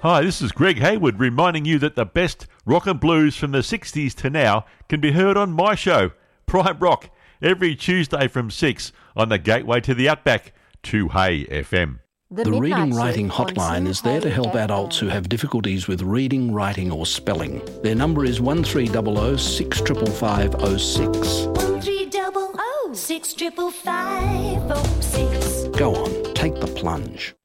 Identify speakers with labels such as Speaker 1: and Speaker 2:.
Speaker 1: Hi, this is Greg Hayward reminding you that the best rock and blues from the 60s to now can be heard on my show, Prime Rock, every Tuesday from 6 on the gateway to the Outback, 2Hey FM.
Speaker 2: The Reading Writing Hotline is there to help adults who have difficulties with reading, writing or spelling. Their number is 1300 65506.
Speaker 3: 1300 65506.
Speaker 2: Go on, take the plunge.